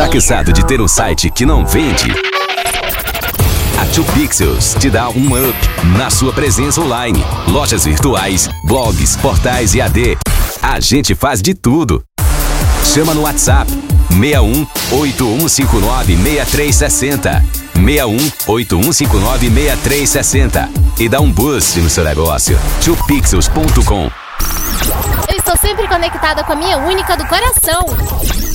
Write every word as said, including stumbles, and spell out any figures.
Tá cansado de ter um site que não vende? A dois Pixels te dá um up na sua presença online. Lojas virtuais, blogs, portais e A D. A gente faz de tudo. Chama no WhatsApp seis um oito um cinco nove seis três seis zero. seis um oito um cinco nove seis três seis zero e dá um boost no seu negócio. dois pixels ponto com. Eu estou sempre conectada com a minha única do coração.